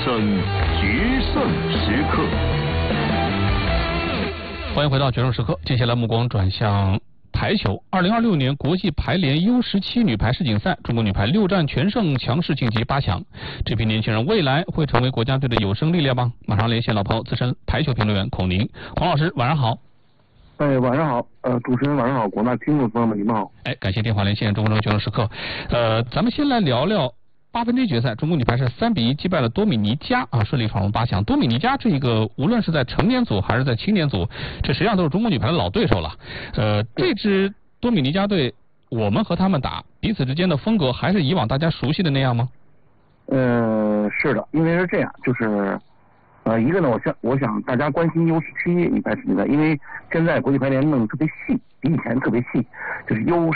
生决胜时刻。 欢迎回到决胜时刻，接下来目光转向排球。2026年国际排联 U17 女排世锦赛，中国女排6战全胜，强势晋级8强。这批年轻人未来会成为国家队的有生力量吗？马上连线老朋友资深排球评论员孔宁，孔老师晚上好。 晚上好，主持人晚上好，广大听众朋友们你们好。 感谢电话连线中国决胜时刻。咱们先来聊聊8分之一决赛，中国女排是3比1击败了多米尼加顺利闯入8强。多米尼加这个无论是在成年组还是在青年组，这实际上都是中国女排的老对手了。这支多米尼加队，我们和他们打，彼此之间的风格还是以往大家熟悉的那样吗？ 是的，因为是这样，就是一个呢，我想大家关心 U17 女排世锦赛，因为现在国际排联弄得特别细，比以前特别细，就是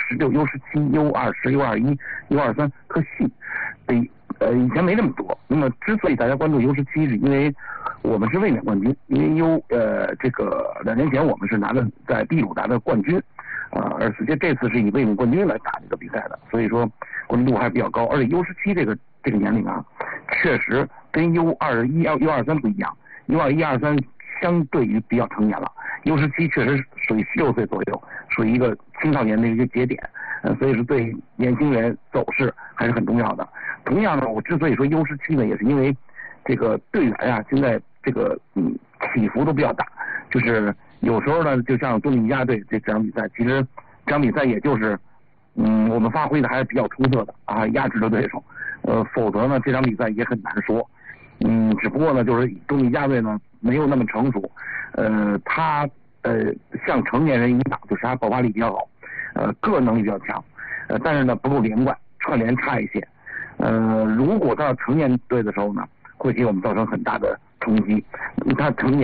U16、U17、U20、U21、U23 特细，比以前没这么多。那么之所以大家关注 U17，是因为我们是卫冕冠军，因为这个2年前我们是在秘鲁拿的冠军，而且这次是以卫冕冠军来打这个比赛的，所以说关注度还是比较高。而且 U17 这个年龄确实跟 U21、U23 不一样 ，U21、U23 相对于比较成年了 ，U17 确实属于16岁左右，属于一个青少年的一个节点，所以是对年轻人走势还是很重要的。同样呢，我之所以说 U17 呢，也是因为这个队员现在这个起伏都比较大，就是有时候呢，就像多米尼加队这场比赛，其实这场比赛也就是我们发挥的还是比较出色的压制了对手。否则呢，这场比赛也很难说。只不过呢，就是多米尼加队呢没有那么成熟，他像成年人一样，就是他爆发力比较好，个人能力比较强，但是呢不够连贯，串联差一些。如果到成年队的时候呢，会给我们造成很大的冲击。他成年